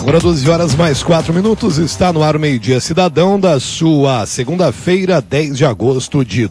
Agora 12 horas mais 4 minutos, está no ar o Meio-Dia Cidadão da sua segunda-feira, 10 de agosto de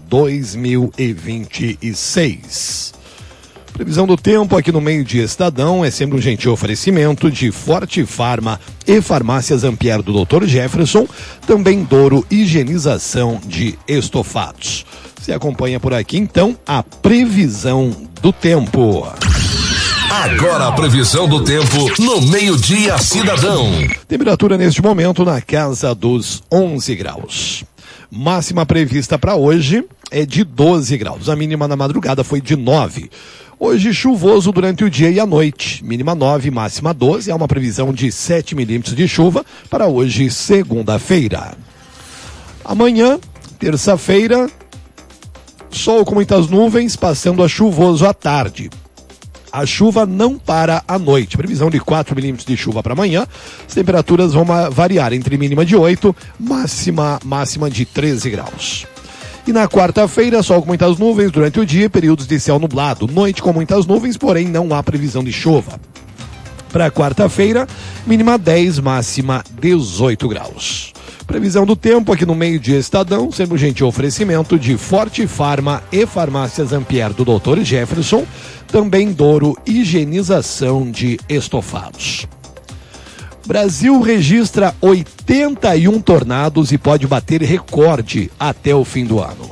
2026. Previsão do tempo aqui no Meio-Dia Cidadão é sempre um gentil oferecimento de Forte Farma e Farmácias Ampere do Dr. Jefferson, também Douro Higienização de Estofados. Você acompanha por aqui então a previsão do tempo. Agora a previsão do tempo no Meio-Dia Cidadão. Temperatura neste momento na casa dos 11 graus. Máxima prevista para hoje é de 12 graus. A mínima na madrugada foi de 9. Hoje chuvoso durante o dia e a noite. Mínima 9, máxima 12. Há uma previsão de 7 milímetros de chuva para hoje, segunda-feira. Amanhã, terça-feira, sol com muitas nuvens, passando a chuvoso à tarde. A chuva não para à noite. Previsão de 4 milímetros de chuva para amanhã. As temperaturas vão variar entre mínima de 8, máxima de 13 graus. E na quarta-feira, sol com muitas nuvens durante o dia, períodos de céu nublado. Noite com muitas nuvens, porém não há previsão de chuva. Para quarta-feira, mínima 10, máxima 18 graus. Previsão do tempo aqui no Meio-Dia Estadão, sempre um gentil oferecimento de Forte Farma e Farmácias Ampere do Dr. Jefferson, também Douro Higienização de Estofados. Brasil registra 81 tornados e pode bater recorde até o fim do ano.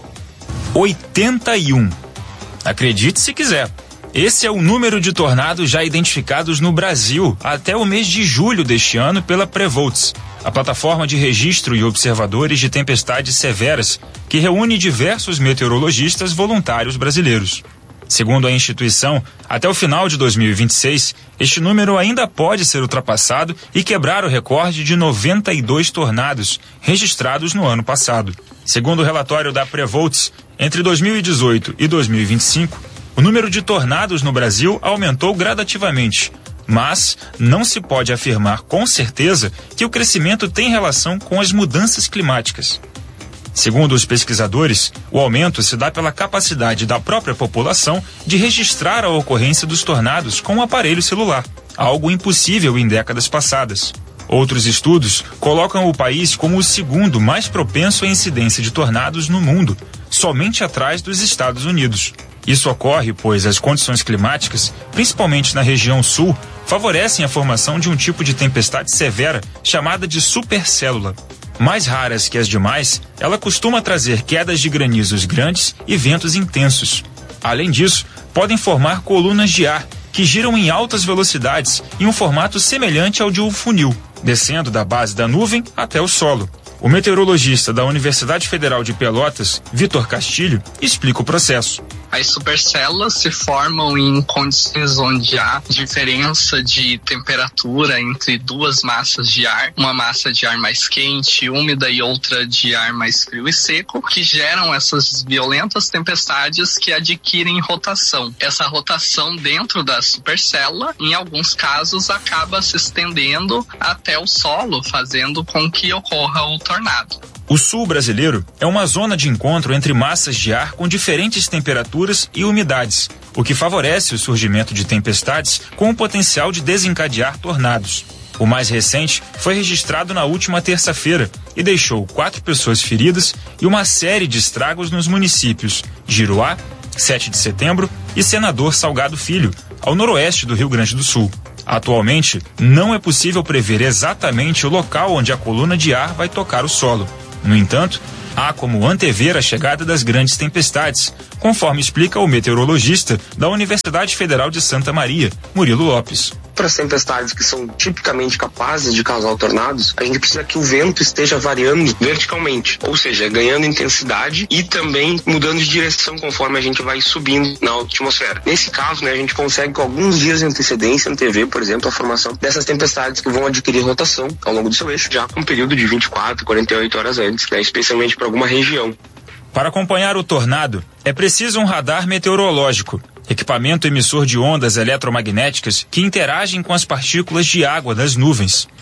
81. Acredite se quiser. Esse é o número de tornados já identificados no Brasil até o mês de julho deste ano pela Prevolts, a plataforma de registro e observadores de tempestades severas que reúne diversos meteorologistas voluntários brasileiros. Segundo a instituição, até o final de 2026, este número ainda pode ser ultrapassado e quebrar o recorde de 92 tornados registrados no ano passado. Segundo o relatório da Prevolts, entre 2018 e 2025, o número de tornados no Brasil aumentou gradativamente, mas não se pode afirmar com certeza que o crescimento tem relação com as mudanças climáticas. Segundo os pesquisadores, o aumento se dá pela capacidade da própria população de registrar a ocorrência dos tornados com um aparelho celular, algo impossível em décadas passadas. Outros estudos colocam o país como o segundo mais propenso à incidência de tornados no mundo, somente atrás dos Estados Unidos. Isso ocorre pois as condições climáticas, principalmente na região sul, favorecem a formação de um tipo de tempestade severa chamada de supercélula. Mais raras que as demais, ela costuma trazer quedas de granizos grandes e ventos intensos. Além disso, podem formar colunas de ar que giram em altas velocidades em um formato semelhante ao de um funil, descendo da base da nuvem até o solo. O meteorologista da Universidade Federal de Pelotas, Vitor Castilho, explica o processo. As supercélulas se formam em condições onde há diferença de temperatura entre duas massas de ar, uma massa de ar mais quente, úmida e outra de ar mais frio e seco, que geram essas violentas tempestades que adquirem rotação. Essa rotação dentro da supercélula, em alguns casos, acaba se estendendo até o solo, fazendo com que ocorra o tornado. O sul brasileiro é uma zona de encontro entre massas de ar com diferentes temperaturas e umidades, o que favorece o surgimento de tempestades com o potencial de desencadear tornados. O mais recente foi registrado na última terça-feira e deixou 4 pessoas feridas e uma série de estragos nos municípios Giruá, 7 de Setembro e Senador Salgado Filho, ao noroeste do Rio Grande do Sul. Atualmente, não é possível prever exatamente o local onde a coluna de ar vai tocar o solo. No entanto, há como antever a chegada das grandes tempestades, conforme explica o meteorologista da Universidade Federal de Santa Maria, Murilo Lopes. Para as tempestades que são tipicamente capazes de causar tornados, a gente precisa que o vento esteja variando verticalmente, ou seja, ganhando intensidade e também mudando de direção conforme a gente vai subindo na atmosfera. Nesse caso, a gente consegue com alguns dias de antecedência antever, por exemplo, a formação dessas tempestades que vão adquirir rotação ao longo do seu eixo, já com um período de 24, 48 horas antes, especialmente para alguma região. Para acompanhar o tornado, é preciso um radar meteorológico, equipamento emissor de ondas eletromagnéticas que interagem com as partículas de água das nuvens.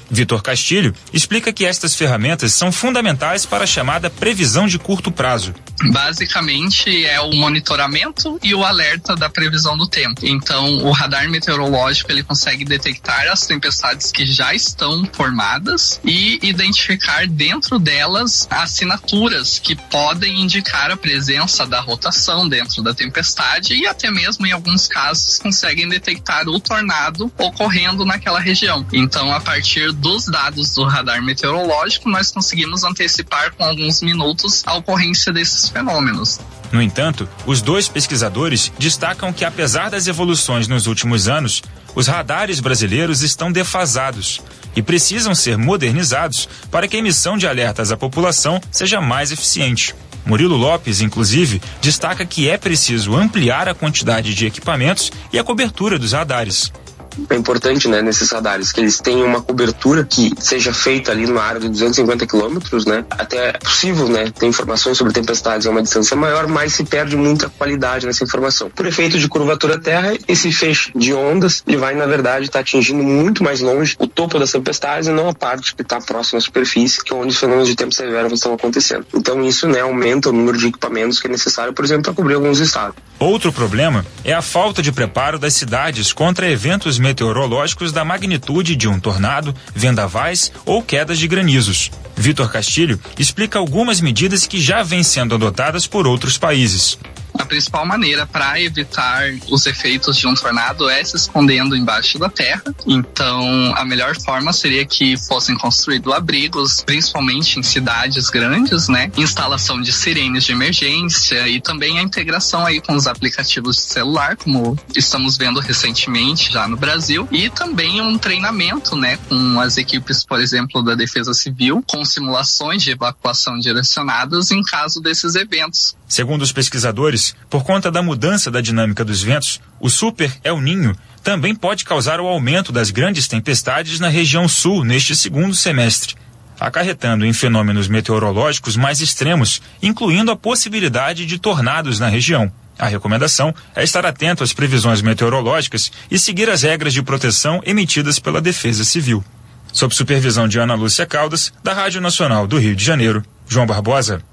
Vitor Castilho explica que estas ferramentas são fundamentais para a chamada previsão de curto prazo. Basicamente é o monitoramento e o alerta da previsão do tempo. Então o radar meteorológico ele consegue detectar as tempestades que já estão formadas e identificar dentro delas assinaturas que podem indicar a presença da rotação dentro da tempestade e até mesmo em alguns casos conseguem detectar o tornado ocorrendo naquela região. Então a partir dos dados do radar meteorológico nós conseguimos antecipar com alguns minutos a ocorrência desses fenômenos. No entanto, os dois pesquisadores destacam que apesar das evoluções nos últimos anos, os radares brasileiros estão defasados e precisam ser modernizados para que a emissão de alertas à população seja mais eficiente. Murilo Lopes, inclusive, destaca que é preciso ampliar a quantidade de equipamentos e a cobertura dos radares. É importante, né, nesses radares, que eles tenham uma cobertura que seja feita ali numa área de 250 quilômetros, né? Até é possível, né, ter informações sobre tempestades a uma distância maior, mas se perde muita qualidade nessa informação. Por efeito de curvatura terra, esse feixe de ondas, ele vai, na verdade, estar atingindo muito mais longe o topo das tempestades e não a parte que está próxima à superfície, que é onde os fenômenos de tempo severo estão acontecendo. Então isso, né, aumenta o número de equipamentos que é necessário, por exemplo, para cobrir alguns estados. Outro problema é a falta de preparo das cidades contra eventos meteorológicos da magnitude de um tornado, vendavais ou quedas de granizos. Vitor Castilho explica algumas medidas que já vêm sendo adotadas por outros países. A principal maneira para evitar os efeitos de um tornado é se escondendo embaixo da terra. Então, a melhor forma seria que fossem construídos abrigos, principalmente em cidades grandes, né? Instalação de sirenes de emergência e também a integração aí com os aplicativos de celular, como estamos vendo recentemente já no Brasil, e também um treinamento, né, com as equipes, por exemplo, da Defesa Civil, com simulações de evacuação direcionadas em caso desses eventos. Segundo os pesquisadores, por conta da mudança da dinâmica dos ventos, o Super El Niño também pode causar o aumento das grandes tempestades na região sul neste segundo semestre, acarretando em fenômenos meteorológicos mais extremos, incluindo a possibilidade de tornados na região. A recomendação é estar atento às previsões meteorológicas e seguir as regras de proteção emitidas pela Defesa Civil. Sob supervisão de Ana Lúcia Caldas, da Rádio Nacional do Rio de Janeiro, João Barbosa.